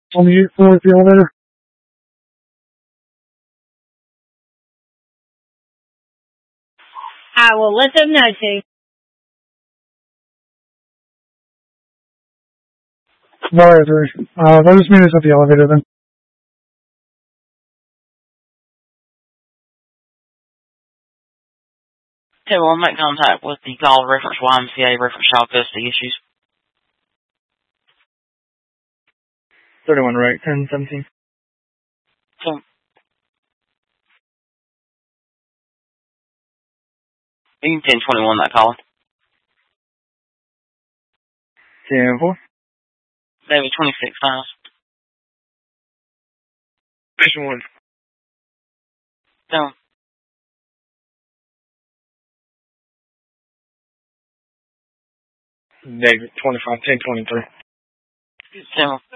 On the 8th floor at the elevator. I will let them know to. Alright, let us meet us at the elevator then. Okay, well, I'll make contact with the call reference YMCA reference child custody issues. 31 right, 1017. So, you can 1021 that call. 10-4. David 26-5. Mission 1. So, David 25, 1023. so